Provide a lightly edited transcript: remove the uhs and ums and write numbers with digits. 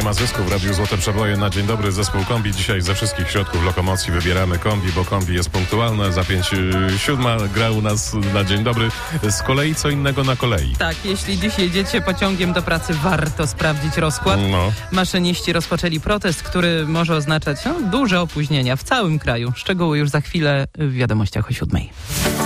ma zysku w Radiu Złote Przeboje na dzień dobry. Zespół Kombi. Dzisiaj ze wszystkich środków lokomocji wybieramy Kombi, bo Kombi jest punktualne. Za 5:07 gra u nas na dzień dobry. Z kolei co innego na kolei. Tak, jeśli dziś jedziecie pociągiem do pracy, warto sprawdzić rozkład. Maszyniści rozpoczęli protest, który może oznaczać duże opóźnienia w całym kraju. Szczegóły już za chwilę w wiadomościach o 7:00.